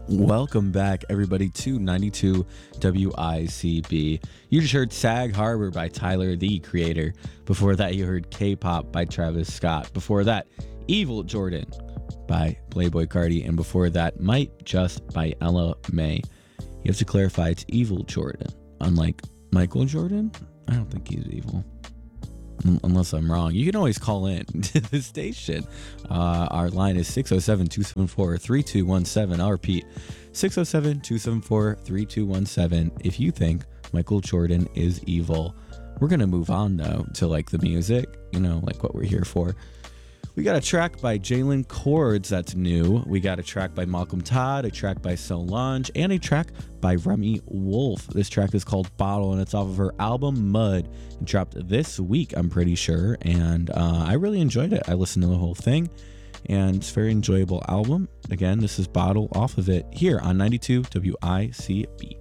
Welcome back, everybody, to 92 WICB. You just heard Sag Harbor by Tyler, the Creator. Before that, you heard K-Pop by Travis Scott. Before that, Evil Jordan by Playboi Carti. And before that, Might Just by Ella Mai. You have to clarify it's Evil Jordan. Unlike Michael Jordan, I don't think he's evil. Unless I'm wrong. You can always call in to the station. Our line is 607-274-3217. I'll repeat, 607-274-3217 if you think Michael Jordan is evil. We're going to move on, though, to like the music, like what we're here for. We got a track by Jalen Chords that's new. We got a track by Malcolm Todd, a track by Solange, and a track by Remy Wolf. This track is called Bottle, and it's off of her album Mud. It dropped this week, I'm pretty sure, and I really enjoyed it. I listened to the whole thing, and it's a very enjoyable album. Again, this is Bottle off of it here on 92 WICB.